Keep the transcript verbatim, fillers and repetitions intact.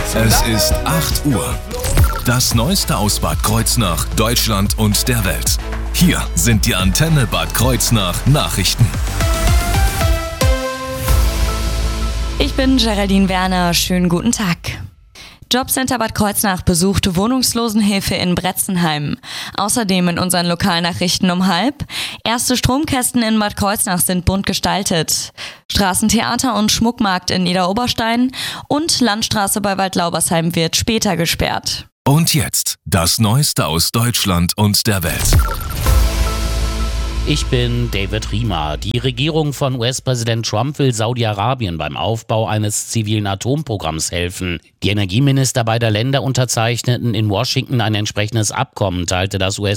Es ist acht Uhr. Das Neueste aus Bad Kreuznach, Deutschland und der Welt. Hier sind die Antenne Bad Kreuznach Nachrichten. Ich bin Geraldine Werner, schönen guten Tag. Jobcenter Bad Kreuznach besucht Wohnungslosenhilfe in Bretzenheim. Außerdem in unseren Lokalnachrichten um halb. Erste Stromkästen in Bad Kreuznach sind bunt gestaltet. Straßentheater und Schmuckmarkt in Niederoberstein und Landstraße bei Waldlaubersheim wird später gesperrt. Und jetzt das Neueste aus Deutschland und der Welt. Ich bin David Riemer. Die Regierung von U S-Präsident Trump will Saudi-Arabien beim Aufbau eines zivilen Atomprogramms helfen. Die Energieminister beider Länder unterzeichneten in Washington ein entsprechendes Abkommen, teilte das U S